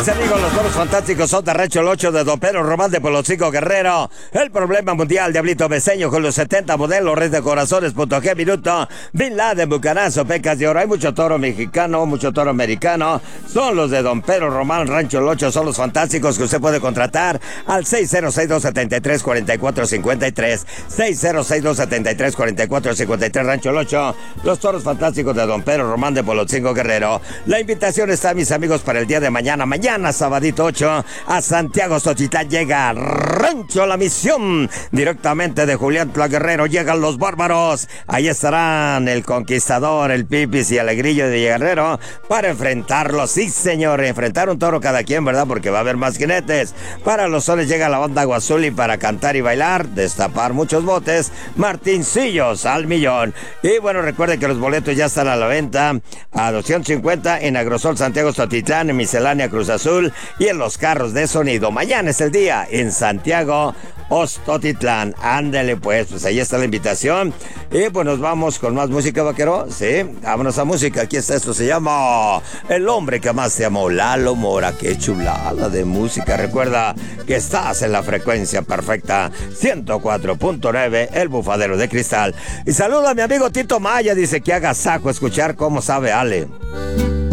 mis amigos, los toros fantásticos son de Rancho El 8 de Don Pedro Román de Polocico Guerrero. El problema mundial, Diablito Beseño con los 70 modelos, Red de Corazones, Punto G Minuto, Bin Laden, Bucanazo, Pecas de Oro. Hay mucho toro mexicano, mucho toro americano. Son los de Don Pedro Román, Rancho El 8, son los fantásticos que usted puede contratar al 606-273-4453. 606-273-4453, Rancho El 8. Los toros fantásticos de Don Pedro Román de Polocico Guerrero. La invitación está, mis amigos, para el día de mañana, sabadito 8, a Santiago Xochitlán llega Rancho La Misión, directamente de Julián Tla Guerrero, llegan los bárbaros, ahí estarán el Conquistador, el Pipis y el Alegrillo de Guerrero, para enfrentarlos, sí señor, enfrentar un toro cada quien, ¿verdad? Porque va a haber más jinetes. Para los soles llega la banda Guazuli para cantar y bailar, destapar muchos botes, Martincillos al millón. Y bueno, recuerden que los boletos ya están a la venta a 250 en Agrosol Santiago Xochitlán, en Miscelánea Cruz Azul y en los carros de sonido. Mañana es el día en Santiago Ostotitlán. Ándale pues ahí está la invitación. Y pues nos vamos con más música, vaquero. Sí, vámonos a música. Aquí está, esto se llama El hombre que más te amó, Lalo Mora. Qué chulada de música. Recuerda que estás en la frecuencia perfecta 104.9, el bufadero de cristal. Y saluda a mi amigo Tito Maya, dice que haga saco escuchar cómo sabe Ale.